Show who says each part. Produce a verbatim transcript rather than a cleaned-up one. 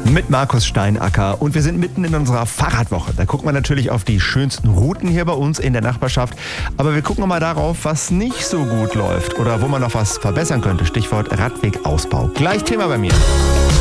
Speaker 1: Mit Markus Steinacker und wir sind mitten in unserer Fahrradwoche. Da gucken wir natürlich auf die schönsten Routen hier bei uns in der Nachbarschaft. Aber wir gucken auch mal darauf, was nicht so gut läuft oder wo man noch was verbessern könnte. Stichwort Radwegausbau. Gleich Thema bei mir.